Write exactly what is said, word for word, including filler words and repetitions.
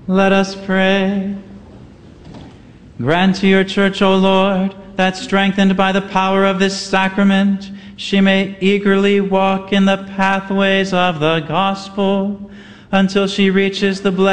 Let us pray. Grant to your church, O Lord, that strengthened by the power of this sacrament, she may eagerly walk in the pathways of the gospel until she reaches the blessed